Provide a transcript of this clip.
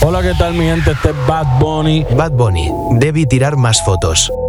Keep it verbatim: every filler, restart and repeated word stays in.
Hola, ¿qué tal mi gente? Este es Bad Bunny. Bad Bunny, debí tirar más fotos.